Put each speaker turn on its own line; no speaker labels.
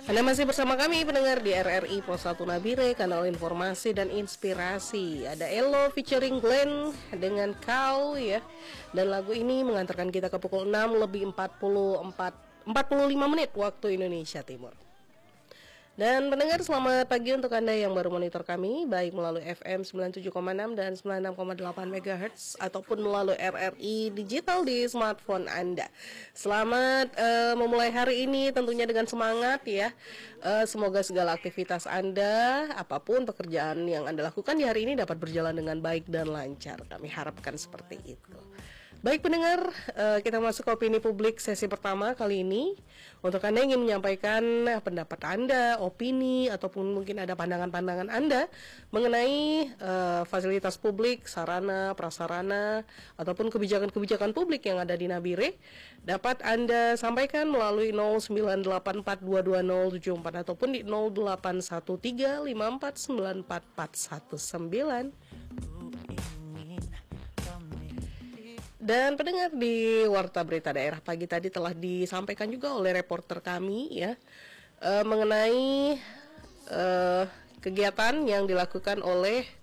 Anda masih bersama kami pendengar di RRI Pos 1 Nabire, kanal informasi dan inspirasi. Ada Elo featuring Glenn dengan Kau ya. Dan lagu ini mengantarkan kita ke pukul 6 lebih 45 menit waktu Indonesia Timur. Dan pendengar, selamat pagi untuk Anda yang baru monitor kami, baik melalui FM 97,6 dan 96,8 MHz ataupun melalui RRI digital di smartphone Anda. Selamat memulai hari ini tentunya dengan semangat ya. Semoga segala aktivitas Anda, apapun pekerjaan yang Anda lakukan di hari ini dapat berjalan dengan baik dan lancar. Kami harapkan seperti itu. Baik pendengar, kita masuk ke opini publik sesi pertama kali ini. Untuk Anda yang ingin menyampaikan pendapat Anda, opini, ataupun mungkin ada pandangan-pandangan Anda mengenai fasilitas publik, sarana, prasarana, ataupun kebijakan-kebijakan publik yang ada di Nabire, dapat Anda sampaikan melalui 0984220074 ataupun di 081354944119. Dan pendengar, di Warta Berita Daerah pagi tadi telah disampaikan juga oleh reporter kami ya mengenai kegiatan yang dilakukan oleh